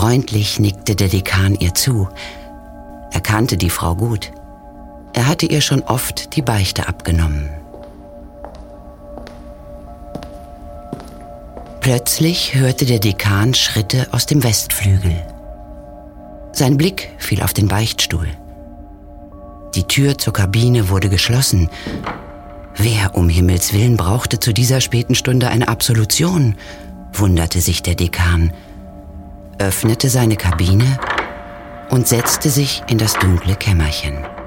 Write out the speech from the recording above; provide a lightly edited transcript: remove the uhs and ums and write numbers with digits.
Freundlich nickte der Dekan ihr zu. Er kannte die Frau gut. Er hatte ihr schon oft die Beichte abgenommen. Plötzlich hörte der Dekan Schritte aus dem Westflügel. Sein Blick fiel auf den Beichtstuhl. Die Tür zur Kabine wurde geschlossen. Wer um Himmels Willen brauchte zu dieser späten Stunde eine Absolution, wunderte sich der Dekan, öffnete seine Kabine und setzte sich in das dunkle Kämmerchen.